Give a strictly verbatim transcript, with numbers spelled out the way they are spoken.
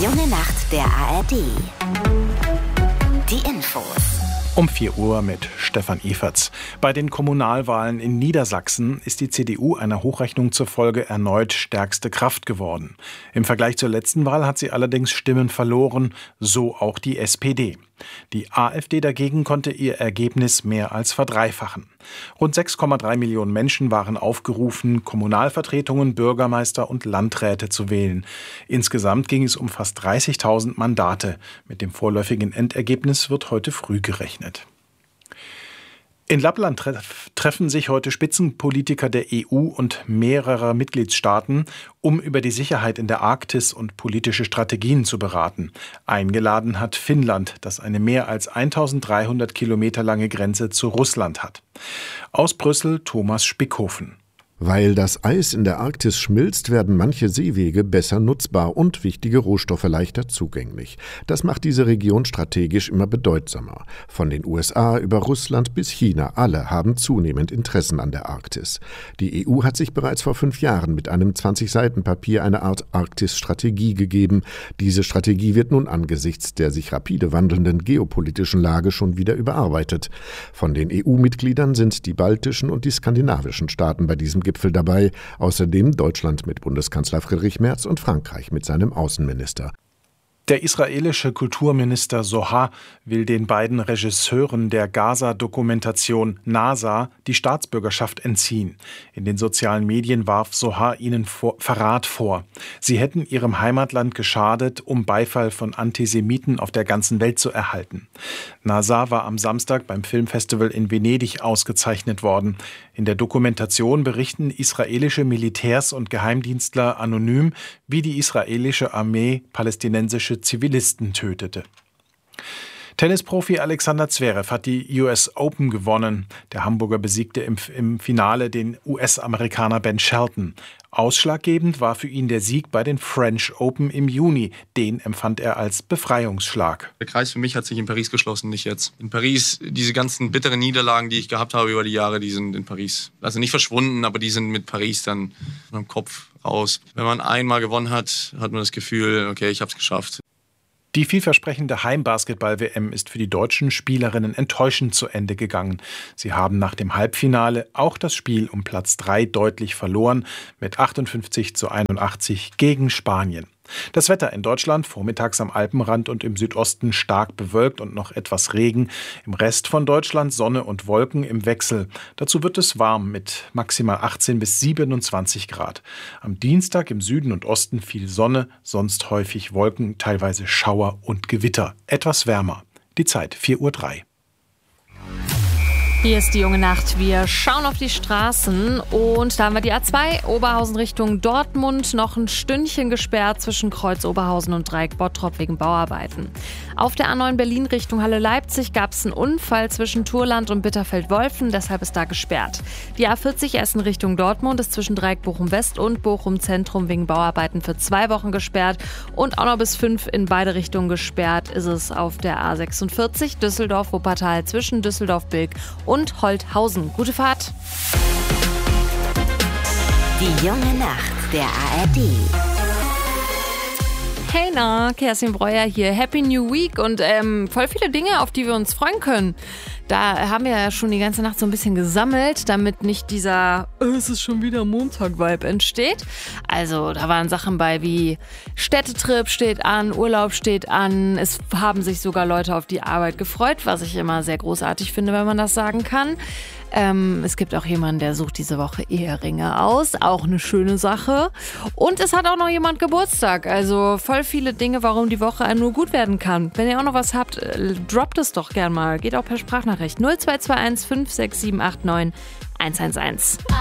Die junge Nacht der A R D. Die Infos. Um vier Uhr mit Stefan Eferts. Bei den Kommunalwahlen in Niedersachsen ist die C D U einer Hochrechnung zufolge erneut stärkste Kraft geworden. Im Vergleich zur letzten Wahl hat sie allerdings Stimmen verloren, so auch die S P D. Die AfD dagegen konnte ihr Ergebnis mehr als verdreifachen. Rund sechs Komma drei Millionen Menschen waren aufgerufen, Kommunalvertretungen, Bürgermeister und Landräte zu wählen. Insgesamt ging es um fast dreißigtausend Mandate. Mit dem vorläufigen Endergebnis wird heute früh gerechnet. In Lappland treff, treffen sich heute Spitzenpolitiker der E U und mehrerer Mitgliedstaaten, um über die Sicherheit in der Arktis und politische Strategien zu beraten. Eingeladen hat Finnland, das eine mehr als eintausenddreihundert Kilometer lange Grenze zu Russland hat. Aus Brüssel Thomas Spickhofen. Weil das Eis in der Arktis schmilzt, werden manche Seewege besser nutzbar und wichtige Rohstoffe leichter zugänglich. Das macht diese Region strategisch immer bedeutsamer. Von den U S A über Russland bis China, alle haben zunehmend Interessen an der Arktis. Die E U hat sich bereits vor fünf Jahren mit einem zwanzig Seiten Papier eine Art Arktis-Strategie gegeben. Diese Strategie wird nun angesichts der sich rapide wandelnden geopolitischen Lage schon wieder überarbeitet. Von den E U-Mitgliedern sind die baltischen und die skandinavischen Staaten bei diesem Gipfel dabei, außerdem Deutschland mit Bundeskanzler Friedrich Merz und Frankreich mit seinem Außenminister. Der israelische Kulturminister Zohar will den beiden Regisseuren der Gaza-Dokumentation NASA die Staatsbürgerschaft entziehen. In den sozialen Medien warf Zohar ihnen vor, Verrat vor. Sie hätten ihrem Heimatland geschadet, um Beifall von Antisemiten auf der ganzen Welt zu erhalten. NASA war am Samstag beim Filmfestival in Venedig ausgezeichnet worden. In der Dokumentation berichten israelische Militärs und Geheimdienstler anonym, wie die israelische Armee palästinensische Zivilisten tötete. Tennisprofi Alexander Zverev hat die U S Open gewonnen. Der Hamburger besiegte im, im Finale den U S-Amerikaner Ben Shelton. Ausschlaggebend war für ihn der Sieg bei den French Open im Juni. Den empfand er als Befreiungsschlag. Der Kreis für mich hat sich in Paris geschlossen, nicht jetzt. In Paris, diese ganzen bitteren Niederlagen, die ich gehabt habe über die Jahre, die sind in Paris. Also nicht verschwunden, aber die sind mit Paris dann im Kopf raus. Wenn man einmal gewonnen hat, hat man das Gefühl, okay, ich habe es geschafft. Die vielversprechende Heimbasketball-W M ist für die deutschen Spielerinnen enttäuschend zu Ende gegangen. Sie haben nach dem Halbfinale auch das Spiel um Platz drei deutlich verloren mit achtundfünfzig zu einundachtzig gegen Spanien. Das Wetter in Deutschland vormittags am Alpenrand und im Südosten stark bewölkt und noch etwas Regen. Im Rest von Deutschland Sonne und Wolken im Wechsel. Dazu wird es warm mit maximal achtzehn bis siebenundzwanzig Grad. Am Dienstag im Süden und Osten viel Sonne, sonst häufig Wolken, teilweise Schauer und Gewitter. Etwas wärmer. Die Zeit vier Uhr drei. Hier ist die junge Nacht. Wir schauen auf die Straßen und da haben wir die A zwei, Oberhausen Richtung Dortmund, noch ein Stündchen gesperrt zwischen Kreuz Oberhausen und Dreieck Bottrop wegen Bauarbeiten. Auf der A neun Berlin Richtung Halle Leipzig gab es einen Unfall zwischen Turland und Bitterfeld-Wolfen, deshalb ist da gesperrt. Die A vierzig Essen Richtung Dortmund ist zwischen Dreieck Bochum West und Bochum Zentrum wegen Bauarbeiten für zwei Wochen gesperrt und auch noch bis fünf in beide Richtungen gesperrt ist es auf der A sechsundvierzig Düsseldorf-Wuppertal zwischen Düsseldorf-Bilk und Holthausen. Gute Fahrt. Die junge Nacht der A R D. Hey na, Kerstin Breuer hier. Happy New Week und ähm, voll viele Dinge, auf die wir uns freuen können. Da haben wir ja schon die ganze Nacht so ein bisschen gesammelt, damit nicht dieser oh, es ist schon wieder Montag-Vibe entsteht. Also da waren Sachen bei wie Städtetrip steht an, Urlaub steht an. Es haben sich sogar Leute auf die Arbeit gefreut, was ich immer sehr großartig finde, wenn man das sagen kann. Ähm, es gibt auch jemanden, der sucht diese Woche Eheringe aus. Auch eine schöne Sache. Und es hat auch noch jemand Geburtstag. Also voll viele Dinge, warum die Woche einem nur gut werden kann. Wenn ihr auch noch was habt, droppt es doch gern mal. Geht auch per Sprachnachricht. null zwei zwei eins fünf sechs sieben acht neun eins eins eins.